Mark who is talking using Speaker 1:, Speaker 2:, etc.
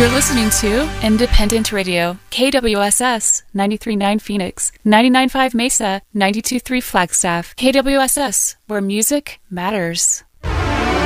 Speaker 1: You're listening to Independent Radio, KWSS 93.9 Phoenix, 99.5 Mesa, 92.3 Flagstaff, KWSS, where music matters.